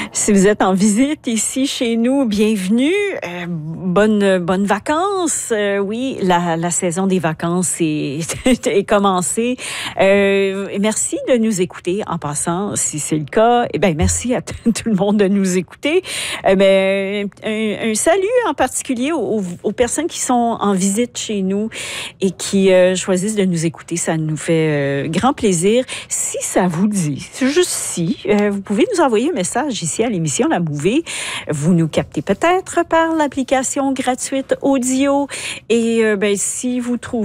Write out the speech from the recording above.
Si vous êtes en visite ici chez nous, bienvenue. Bonnes vacances. Oui, la saison des vacances est commencée. Merci de nous écouter. En passant, si c'est le cas, merci à tout le monde de nous écouter. Un salut en particulier aux personnes qui sont en visite chez nous et qui choisissent de nous écouter. Ça nous fait grand plaisir. Si ça vous dit, juste si, vous pouvez nous envoyer un message ici à l'émission La Mouvée. Vous nous captez peut-être par l'application gratuite audio et si vous trouvez